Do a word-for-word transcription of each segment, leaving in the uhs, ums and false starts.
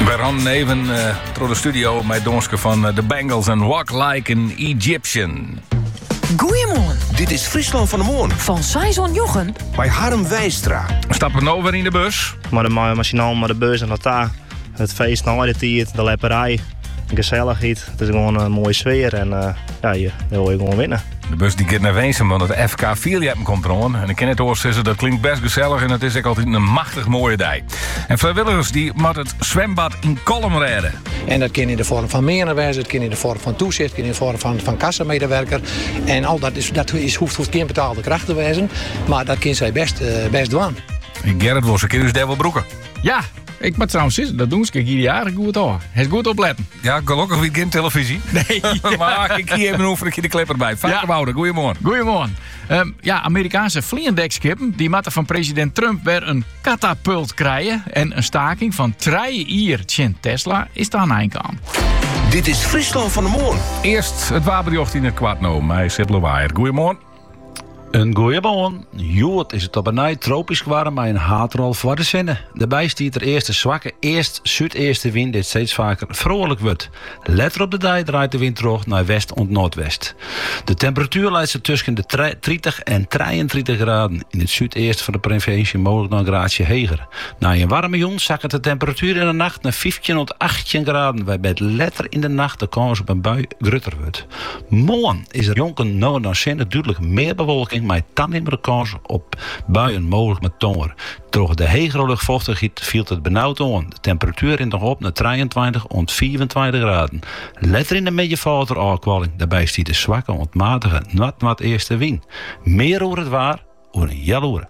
We gaan even uh, door de studio met Donske van uh, de Bengals en Walk Like an Egyptian. Goeiemorgen. Dit is Friesland van de Moorn. Van Saison Jochen. Bij Harm Wijstra. We stappen over in de bus. Maar de machinaal, maar de bus en dat daar. Het feest, nou, de tijd, de lepperij. Gezelligheid. Het is gewoon een mooie sfeer en uh, ja, je wil je gewoon winnen. De bus die gaat naar Weensum, want het F K Vierjeppen komt eraan. En ik ken het hoor zeggen, dat klinkt best gezellig en het is ook altijd een machtig mooie dag. En vrijwilligers die moeten het zwembad in Kolm redden. En dat kan in de vorm van meerderwijs, dat kan in de vorm van toezicht, kan in de vorm van, van kassamedewerker. En al dat, is, dat is, hoeft, hoeft geen betaalde kracht te wezen, maar dat kan zij best, uh, best doen. En Gerrit wil zijn keer dus broeken. Ja, ik moet trouwens zeggen, dat doen ze kijk ieder jaar goed hoor. Het is goed opletten. Ja, gelukkig weer geen televisie. Nee. Maar ik hier even een oefenetje de clip erbij. Vaker Wouter, goeiemorgen. Goeiemorgen. Um, ja, Amerikaanse vliegendekskippen die moeten van president Trump weer een katapult krijgen. En een staking van drie uur tjen Tesla is daar aan eind aan. Dit is Friesland van de Moorn. Eerst het wapenjocht in het kwartnoom. Hij zit Lewaaier. Goeiemorgen. Een goeiemorgen. Jood is het op een nij tropisch warm, maar een haatrol voor de zinnen. Daarbij stiet er eerst een zwakke eerst zuideerste wind die steeds vaker vrolijk wordt. Letter op de dij draait de wind terug naar west en noordwest. De temperatuur leidt ze tussen de dertig en drieëndertig graden. In het zuideerst van de provincie mogelijk nog een graadje hoger. Na een warme jong zakken de temperatuur in de nacht naar vijftien tot achttien graden. Waarbij het letter in de nacht de kans op een bui grutter wordt. Morgen is er jonken noord naar zinnen duidelijk meer bewolking. Maar dan neemt de kans op buien mogelijk met tonger. Door de hegere luchtvochtigheid viel het benauwd aan. De temperatuur in nog op naar drieëntwintig tot vierentwintig graden. Letter in de middenvater afkwalling. Daarbij stiet de zwakke ontmatige nat-nat eerste wind. Meer over het waar, over een jaloer.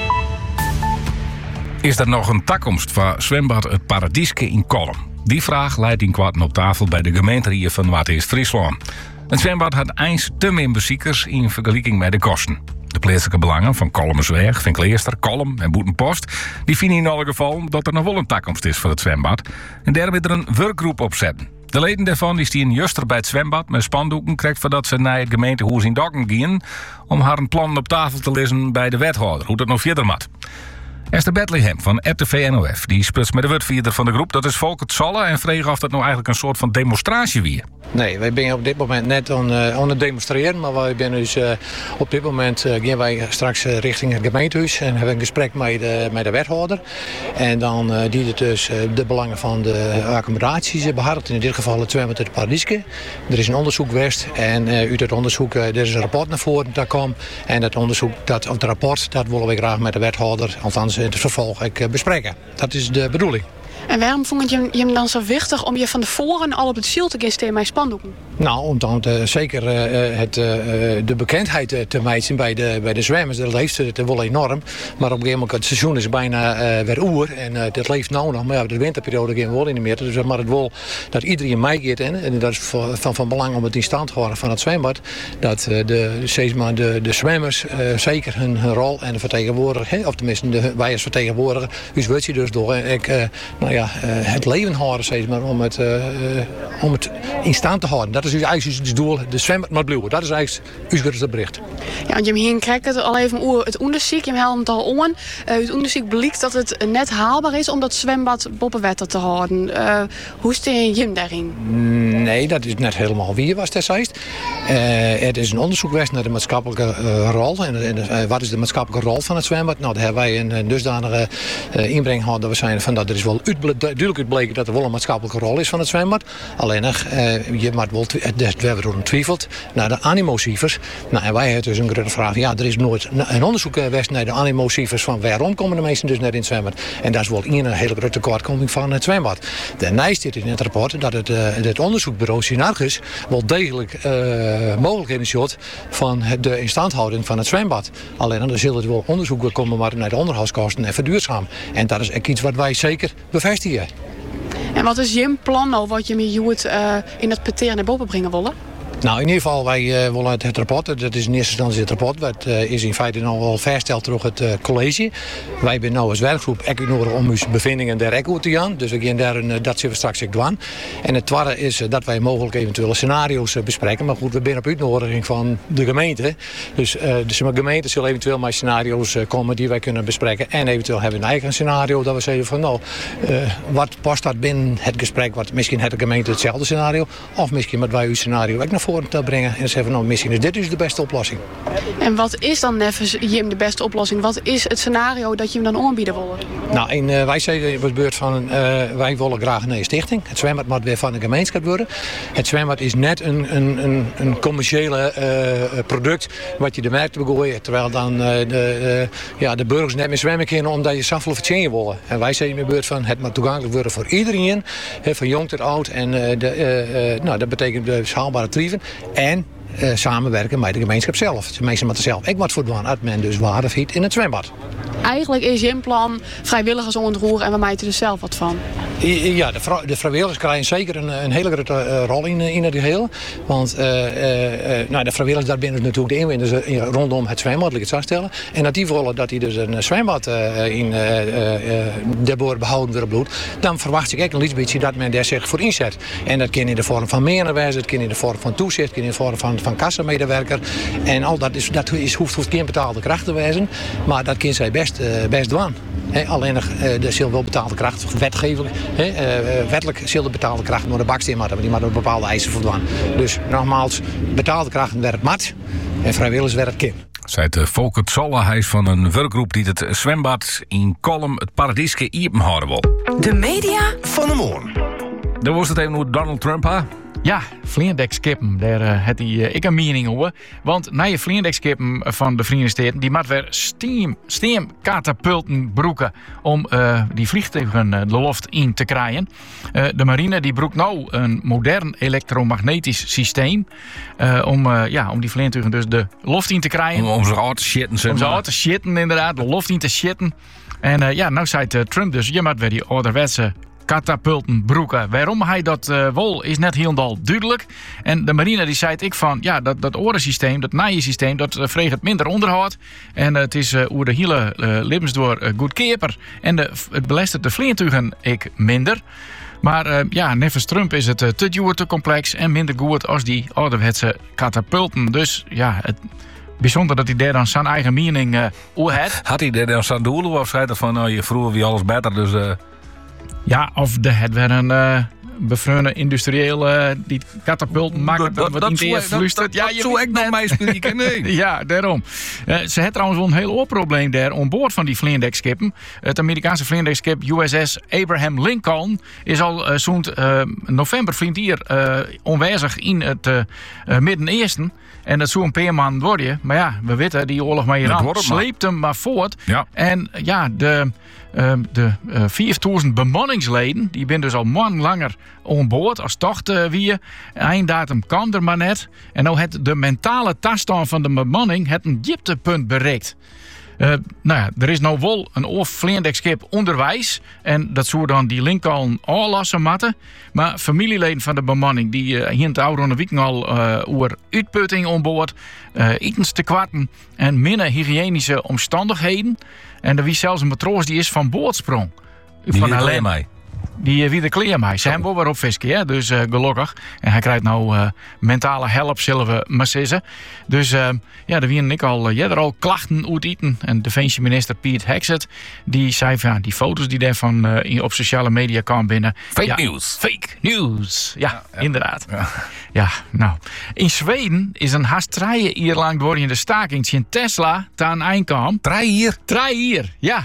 Is er nog een toekomst voor zwembad Het Paradieske in Kolm? Die vraag leidt in kwarten op tafel bij de gemeente hier van Noord-East-Friesland. Het zwembad had eens te min bezoekers in vergelijking met de kosten. De plaatselijke belangen van Kolmersweg, Vinkleerster, Kolm en Boetenpost... die vinden in alle geval dat er nog wel een toekomst is voor het zwembad. En daar wil er een werkgroep op zetten. De leden daarvan die stien juster bij het zwembad met spandoeken... krijgt voordat ze naar het gemeentehuis in Dokkum gingen... om haar een plan op tafel te lezen bij de wethouder, hoe dat nog verder moet. Esther Bethlehem van R T V N O F die spreekt met de woordvoerder van de groep. Dat is Volkert Zolle en vreeg of dat nou eigenlijk een soort van demonstratie weer. Nee, wij zijn op dit moment net aan, uh, aan het demonstreren. Maar wij zijn dus, uh, op dit moment uh, gaan wij straks uh, richting het gemeentehuis. En hebben een gesprek met de, met de wethouder. En dan uh, die het dus uh, de belangen van de accommodaties behartigt. In dit geval het zwembad Het Paradieske. Er is een onderzoek geweest. En uh, uit het onderzoek, uh, er is een rapport naar voren dat kwam. En dat onderzoek, dat, of het rapport, dat willen we graag met de wethouder, althans in het vervolg, uh, bespreken. Dat is de bedoeling. En waarom vond je hem dan zo wichtig om je van tevoren al op het ziel te gaan staan met spandoeken? Nou, om dan uh, zeker uh, het, uh, de bekendheid uh, te mijten bij de, bij de zwemmers. Dat leeft het wel enorm. Maar op een gegeven moment, het seizoen is bijna uh, weer oer. En uh, dat leeft nou nog. Maar ja, de winterperiode gaan we wel in de meer. Dus maar het wil dat iedereen meegaat. En dat is van, van belang om het in stand te houden van het zwembad. Dat uh, de, steeds maar de, de zwemmers uh, zeker hun, hun rol en de vertegenwoordiger, of tenminste de, wij als vertegenwoordiger, dus wordt je dus door. En ik, uh, nou ja, Ja, uh, het leven houden steeds maar om het, uh, uh, om het in stand te houden. Dat is eigenlijk het doel. De zwembad moet blijven. Dat is eigenlijk uw grootste bericht. Ja, want je hier kijkt het al even over het onderzoek. Je haalt het al aan. Uh, het onderzoek blijkt dat het net haalbaar is om dat zwembad boppenwetter te houden. Uh, hoe steen je hem daarin? Nee, dat is net helemaal wie was destijds. Uh, het is een onderzoek geweest naar de maatschappelijke uh, rol. En, en uh, wat is de maatschappelijke rol van het zwembad? Nou, daar hebben wij een, een dusdanige uh, inbreng gehad dat we zijn van dat er is wel uit duidelijk uitbleken dat er wel een maatschappelijke rol is van het zwembad. Alleen uh, je maakt wel we hebben erom twijfeld naar de animosievers. Nou, en wij hebben dus een grote vraag. Ja, er is nooit een onderzoek geweest naar de animosievers van waarom komen de mensen dus net in het zwembad. En dat is wel een hele grote tekortkoming van het zwembad. Daarnaast zit in het rapport dat het, uh, het onderzoekbureau Synargus wel degelijk uh, mogelijkheden ziet van de instandhouding van het zwembad. Alleen dan zullen er wel onderzoeken komen maar naar de onderhoudskosten en verduurzaam. En dat is iets wat wij zeker bevestigen. En wat is je plan nou wat je met Joet uh, in het peteer naar boven brengen willen? Nou, in ieder geval, wij uh, willen het, het rapport, dat is in eerste instantie het rapport, dat uh, is in feite nou al vastgesteld door het uh, college. Wij zijn nou als werkgroep ook nodig om onze bevindingen daar ook te gaan. Dus we gaan daar een, dat zullen we straks ook doen. En het tweede is uh, dat wij mogelijk eventuele scenario's uh, bespreken. Maar goed, we zijn op uitnodiging van de gemeente. Dus uh, de gemeente zullen eventueel met scenario's uh, komen die wij kunnen bespreken. En eventueel hebben we een eigen scenario dat we zeggen van nou, uh, wat past dat binnen het gesprek? Wat, misschien heeft de gemeente hetzelfde scenario. Of misschien wat wij uw scenario ook naar voren te brengen. En zeggen van nou, misschien is dit dus de beste oplossing. En wat is dan even Jim de beste oplossing? Wat is het scenario dat je hem dan aanbieden wil? Nou, en, uh, wij zeggen op het beurt van uh, wij willen graag een stichting. Het zwembad moet weer van de gemeenschap worden. Het zwembad is net een, een, een, een commerciële uh, product wat je de markt begooit. Terwijl dan uh, de, uh, ja, de burgers net meer zwemmen kunnen omdat je zoveel verdienen willen. En wij zeggen in de beurt van het moet toegankelijk worden voor iedereen. He, van jong tot oud. En uh, de, uh, uh, nou, dat betekent de schaalbare tarieven. En Uh, samenwerken met de gemeenschap zelf. De mensen moeten er zelf ook wat voor doen. Dat men dus waarde vindt in het zwembad. Eigenlijk is Jim plan vrijwilligers ontroeren en we maken er zelf wat van. Ja, de, vrou- de vrijwilligers krijgen zeker een, een hele grote uh, rol in, in het geheel. Want uh, uh, uh, nou, de vrijwilligers daar binnen natuurlijk de inwoners uh, rondom het zwembad, laat ik het zo stellen. En dat die willen dat die dus een zwembad uh, in uh, uh, de boer behouden worden bloed. Dan verwacht ik ook een beetje dat men daar zich voor inzet. En dat kan in de vorm van meneer wezen, dat kan in de vorm van toezicht, kan in de vorm van, van kassamedewerker. En al dat, is, dat is, hoeft, hoeft geen betaalde kracht te wezen. Maar dat kan zij best, uh, best doen. He, alleen uh, er zal wel betaalde kracht, wetgevelijk, he, uh, wettelijk zal de betaalde kracht door de baksteen maar die maar door bepaalde eisen voldoen. Dus nogmaals, betaalde kracht werkt mat en vrijwilligers werkt kind. Zei het Volkert Zolle, hij is van een werkgroep die het zwembad in Kolm, het Paradieske, iepen houden wil. De media Van de Moorn. Dan was het even hoe Donald Trump, hè? Ja, vleendekskippen, daar uh, had hij uh, ik een mening over. Want na je vleendekskippen van de Verenigde Staten, die moet weer steam, steamkatapulten broeken om uh, die vliegtuigen uh, de lucht in te krijgen. Uh, de marine die broekt nou een modern elektromagnetisch systeem uh, om, uh, ja, om die vliegtuigen dus de lucht in te krijgen. Om, om ze uit te shitten, zeg Om maar. ze uit te shitten, inderdaad, de lucht in te shitten. En uh, ja, nou zei uh, Trump dus, je moet weer die ouderwetse katapulten broeken. Waarom hij dat uh, wil, is net helemaal duidelijk. En de marine die zei het ik van, ja, dat, dat orensysteem, dat naaiensysteem, dat uh, vreeg het minder onderhoud. En uh, het is uh, over de hele uh, levensdoor uh, goed keper. En de, het belastert de vliegtuigen ik minder. Maar uh, ja, nevens Trump is het uh, te duur, te complex en minder goed als die ouderwetse katapulten. Dus ja, het bijzonder dat hij daar dan zijn eigen mening uh, over had. Had hij daar dan zo'n doel of zei hij van, nou, je vroeger wie alles beter, dus... Uh... Ja, of de, het werd een uh, bevreunde industrieel uh, die katapulten maken dat, wat in de air fluistert. Ja, je zou ik nog mee spreken, nee. Ja, daarom. Uh, ze had trouwens wel een heel oorprobleem daar aan boord van die vleendeksskippen. Het Amerikaanse vleendekskip U S S Abraham Lincoln is al uh, zo'n uh, november vriend hier uh, onwijzig in het uh, uh, Midden-Oosten. En dat zou een paar maanden worden. Maar ja, we weten, die oorlog met Iran sleept hem maar voort. Ja. En ja, de... Uh, de uh, vierduizend bemanningsleden, die zijn dus al man langer aan boord als tocht uh, wie. Einddatum kwam er maar net. En nou het de mentale toestand van de bemanning het een dieptepunt bereikt. Uh, nou ja, er is nou wel een oorvleendekskip onderwijs. En dat zou dan die Lincoln aanlassen matten. Maar familieleden van de bemanning die uh, hier in het oude week al uh, over uitputting aan boord. Uh, etens te kwarten en minder hygiënische omstandigheden. En er was zelfs een matroos die is van boord sprong. Die van alleen mij. Die uh, wie de kleer mij. Ze hebben wel weer op visken, hè? Dus uh, gelukkig. En hij krijgt nou uh, mentale help, zullen we maar zeggen. Dus uh, ja, er waren ik al, uh, ja, er al klachten uit eten. En defensieminister Piet Hexet, die zei van ja, die foto's die daarvan uh, op sociale media kwamen binnen. Fake ja, news. Fake news. Ja, ja, ja. Inderdaad. Ja. ja, nou. In Zweden is een haast drie jaar lang door in de staking in Tesla taan eindkwam. Drie hier? Drie hier, ja.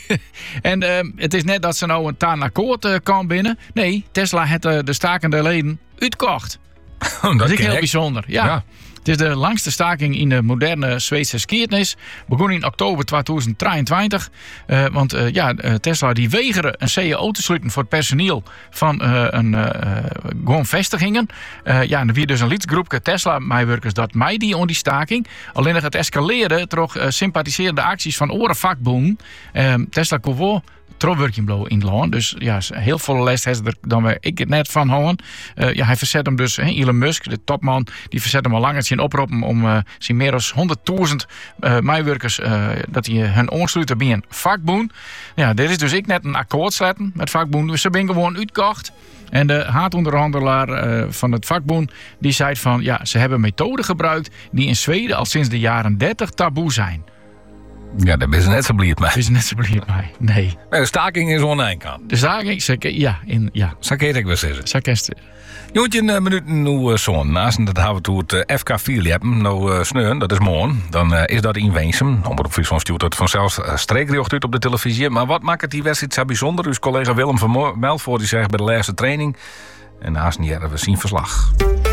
En uh, het is net dat ze nou een taan akkoord uh, kan binnen. Nee, Tesla heeft uh, de stakende leden uitgekocht. Oh, dat, dat is heel ik. bijzonder. Ja. Ja. Het is de langste staking in de moderne Zweedse geschiedenis. Begon in oktober tweeduizend drieëntwintig. Uh, want uh, ja, Tesla die weigerde een C E O te sluiten voor het personeel van uh, een uh, gewoon vestigingen. Uh, ja, en er was dus een lidsgroepje Tesla-medewerkers dat mij die on die staking. Alleen nog het escaleerde door uh, sympathiserende acties van orenvakbonden. Uh, Tesla kon wel trouwwerking blow in het land. Dus ja, heel veel les heeft er dan waar ik het net van houden. Uh, ja, hij verzet hem dus, he, Elon Musk, de topman, die verzet hem al langer zijn oproepen om uh, zijn meer dan honderdduizend uh, medewerkers uh, dat die hun aansluiten bij een vakboen. Ja, er is dus ik net een akkoord sletten met vakboen. Dus ze ben gewoon uitgekocht. En de haatonderhandelaar uh, van het vakboen die zei van ja, ze hebben methoden gebruikt die in Zweden al sinds de jaren dertig taboe zijn. Ja, daar ben je net zo blijd mee. Dat is net zo blijd mee. Nee. Maar de staking is aan één kant. De staking, ja, in, ja. Zo kan ik wel zeggen. Zo kan het. Jontje, een minuut nu uh, zo'n. Naast dat hebben we toen het uh, F K vier hebben. Nou, uh, sneun, dat is morgen. Dan uh, is dat in Weensum. Dan wordt op Friesland stuurt het vanzelf uh, streekrecht uit op de televisie. Maar wat maakt het die wedstrijd zo bijzonder? Dus collega Willem van Melvoort die zegt bij de laatste training. En naast die hebben we zien verslag.